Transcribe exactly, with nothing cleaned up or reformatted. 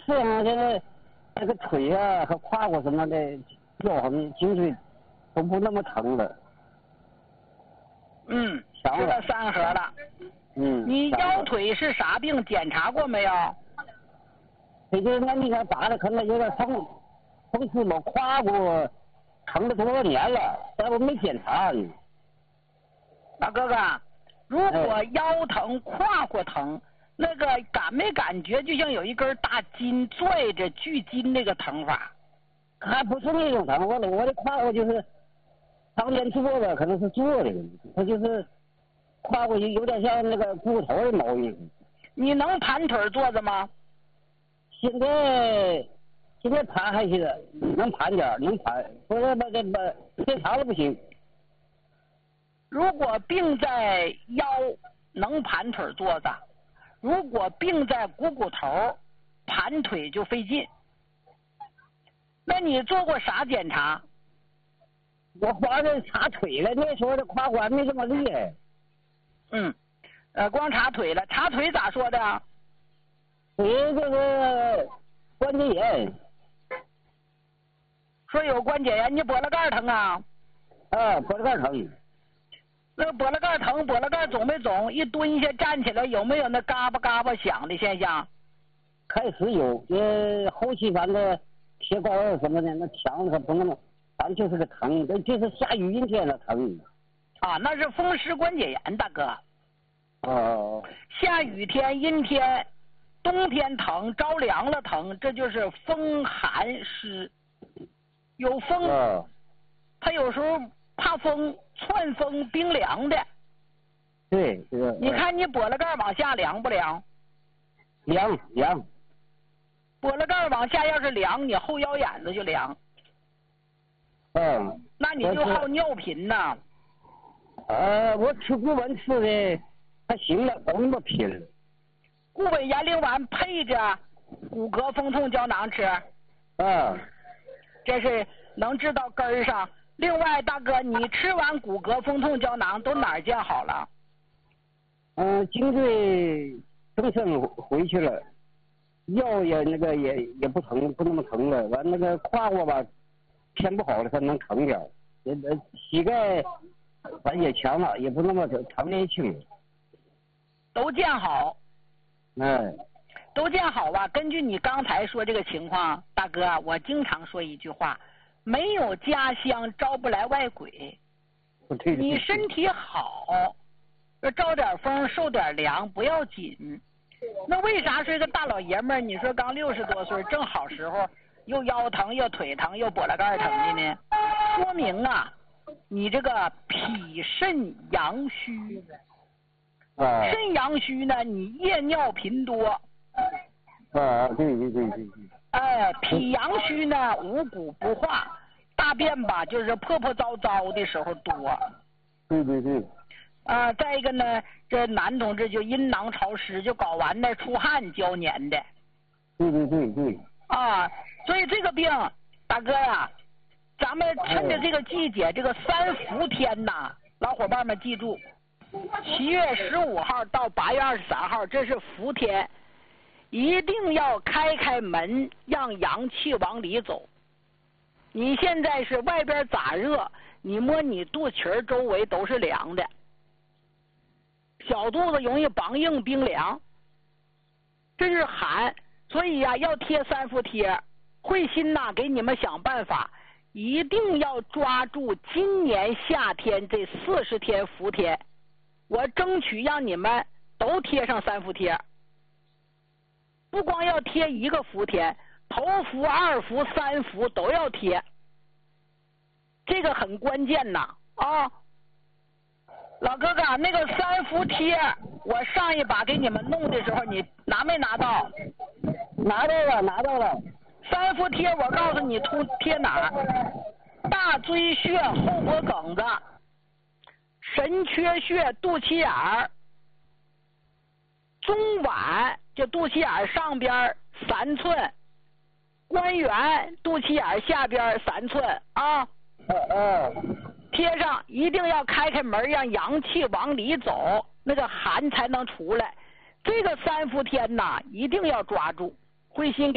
这样现在那个腿啊和胯骨什么的腰横颈椎都不那么疼了。 嗯，吃了三盒了。 嗯。 你腰腿是啥病？检查过没有？ 这就是那那个打的可能有点疼，疼死我胯骨疼了多少年了，但我没检查呢。 老哥哥，如果腰疼、胯骨疼，那个感没感觉就像有一根大筋拽着锯筋那个疼法？ 还不是那种疼，我的我的胯骨就是常年坐的，可能是坐的，它就是胯骨有点像那个骨头的毛病。 你能盘腿坐着吗？ 现在现在盘还行，能盘点能盘，不是那这那太长了不行。 如果病在腰，能盘腿坐着；如果病在股骨头，盘腿就费劲。那你做过啥检查？ 我花着查腿了，那时候的胯骨还没这么厉害。 嗯，呃，光查腿了，查腿咋说的？ 腿这个关节炎。 说有关节炎，你脖子盖疼啊？ 啊，脖子盖疼。 那个脖子盖疼，脖子盖肿没肿？一蹲下站起来有没有那嘎巴嘎巴响的现象？ 开始有，呃，后期反正贴膏药什么的，那强可不那么，反正就是个疼，这就是下雨阴天了疼。 啊，那是风湿关节炎，大哥。 哦。 下雨天、阴天、冬天疼，着凉了疼，这就是风寒湿。有风， 哦、 他有时候怕风，窜风冰凉的。 对，对。 你看你脖子盖往下凉不凉？ 凉凉。 脖子盖往下要是凉，你后腰眼子就凉。 嗯。 那你就好尿频呐。 呃，我吃固本吃的还行了，不那么频。 固本延龄丸配着骨骼风痛胶囊吃。 啊。 这是能治到根儿上。另外，大哥，你吃完骨骼风痛胶囊都哪儿见好了？ 嗯、呃，颈椎增生回去了，腰也那个也也不疼，不那么疼了。完那个胯骨吧，偏不好了，它能疼点儿。也呃膝盖反正也强了，也不那么常年轻。 都见好。 哎。 都见好吧。根据你刚才说这个情况，大哥，我经常说一句话：没有家乡招不来外鬼。你身体好，招点风受点凉不要紧。那为啥是一个大老爷们儿？你说刚六十多岁，正好时候，又腰疼又腿疼又脖子盖疼的呢？说明啊，你这个脾肾阳虚。 啊。 肾阳虚呢，你夜尿频多。 啊，对对对对对。 哎，脾阳虚呢，五谷不化，大便吧就是破破糟糟的时候多。 对对对。 啊，再一个呢，这男同志就阴囊潮湿，就睾丸那出汗胶黏的。 对对对对。 啊，所以这个病，大哥呀，咱们趁着这个季节，这个三伏天呐，老伙伴们记住，七月十五号到八月二十三号，这是伏天。一定要开开门，让阳气往里走。你现在是外边咋热，你摸你肚脐周围都是凉的，小肚子容易梆硬冰凉，这是寒。所以呀、啊，要贴三伏贴。慧心呐，给你们想办法，一定要抓住今年夏天这四十天伏天，我争取让你们都贴上三伏贴。不光要贴一个伏天，头伏、二伏、三伏都要贴，这个很关键呐啊！老哥哥，那个三伏贴，我上一把给你们弄的时候，你拿没拿到？ 拿到了，拿到了。 三伏贴，我告诉你，涂贴哪儿？大椎穴后脖梗子，神阙穴肚脐眼儿，中脘就肚脐眼上边三寸，关元肚脐眼下边三寸啊。 呃呃。 贴上一定要开开门，让阳气往里走，那个寒才能出来。这个三伏天呐，一定要抓住。慧心。